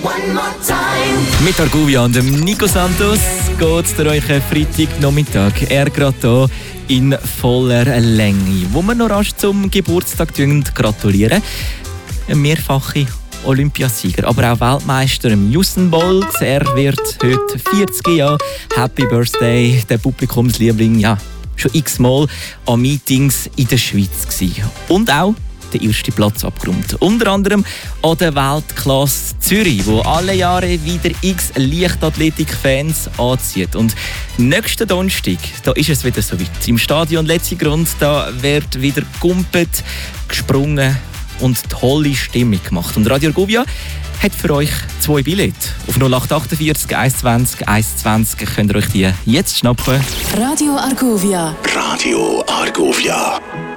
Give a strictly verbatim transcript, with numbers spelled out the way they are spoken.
Mit Argovia und dem Nico Santos geht es euch Freitagnachmittag. Er gerade hier in voller Länge, wo wir noch rasch zum Geburtstag gratulieren. Ein mehrfacher Olympiasieger, aber auch Weltmeister Usain Bolt. Er wird heute vierzig Jahre. Happy Birthday, der Publikumsliebling, ja, schon x-mal an Meetings in der Schweiz gewesen. Und auch den ersten Platz abgeräumt. Unter anderem an der Weltklasse Zürich, wo alle Jahre wieder x Leichtathletik-Fans anzieht. Und nächsten Donnerstag, da ist es wieder soweit. Im Stadion Letzigrund, da wird wieder gumpet, gesprungen und tolle Stimmung gemacht. Und Radio Argovia hat für euch zwei Billette. Auf null acht achtundvierzig, eins zwanzig, eins zwanzig könnt ihr euch die jetzt schnappen. Radio Argovia. Radio Argovia.